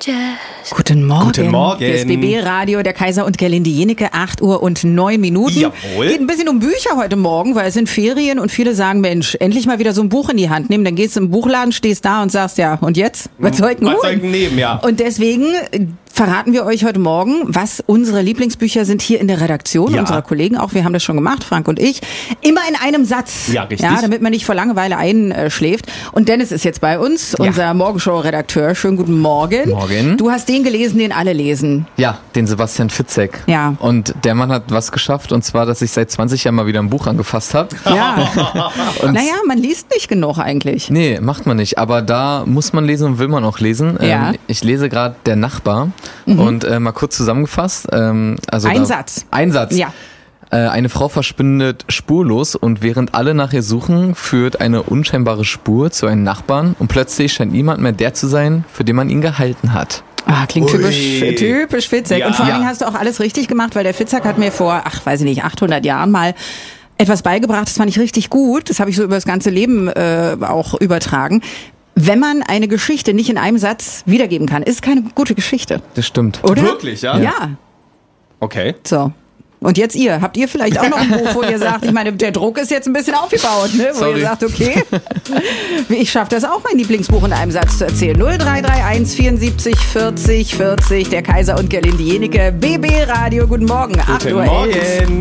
Guten Morgen. Guten Morgen. Das BB-Radio, der Kaiser und Gerlinde Jenecke, 8:09. Jawohl. Geht ein bisschen um Bücher heute Morgen, weil es sind Ferien und viele sagen, Mensch, endlich mal wieder so ein Buch in die Hand nehmen. Dann gehst du im Buchladen, stehst da und sagst, ja, und jetzt? Was soll ich denn holen? Nehmen, ja. Und deswegen verraten wir euch heute Morgen, was unsere Lieblingsbücher sind hier in der Redaktion, Ja. unserer Kollegen auch. Wir haben das schon gemacht, Frank und ich. Immer in einem Satz. Ja, richtig. Ja, damit man nicht vor Langeweile einschläft. Und Dennis ist jetzt bei uns, unser Morgenshow-Redakteur. Schönen guten Morgen. Morgen. Du hast den gelesen, den alle lesen. Ja, den Sebastian Fitzek. Ja. Und der Mann hat was geschafft, und zwar, dass ich seit 20 Jahren mal wieder ein Buch angefasst habe. Ja. Und Naja, man liest nicht genug eigentlich. Nee, macht man nicht. Aber da muss man lesen und will man auch lesen. Ja. Ich lese gerade Der Nachbar. Und mal kurz zusammengefasst. Also Ein Satz. Ein Satz. Ja. Eine Frau verschwindet spurlos, und während alle nach ihr suchen, führt eine unscheinbare Spur zu einem Nachbarn, und plötzlich scheint niemand mehr der zu sein, für den man ihn gehalten hat. Ah, klingt Ui. typisch Fitzek. Ja. Und vor allen Dingen Ja. hast du auch alles richtig gemacht, weil der Fitzek hat mir vor, 800 Jahren mal etwas beigebracht. Das fand ich richtig gut. Das habe ich so über das ganze Leben auch übertragen. Wenn man eine Geschichte nicht in einem Satz wiedergeben kann, ist keine gute Geschichte. Das stimmt. Oder? Wirklich, ja? Ja. Okay. So. Und jetzt ihr. Habt ihr vielleicht auch noch ein Buch, wo ihr sagt, ich meine, der Druck ist jetzt ein bisschen aufgebaut, ne? Wo Sorry. ihr sagt, okay, ich schaffe das auch, mein Lieblingsbuch in einem Satz zu erzählen. 0331 74 40 40, der Kaiser und Gerlinde Jenecke, BB Radio, guten Morgen, 8:11 Guten Morgen.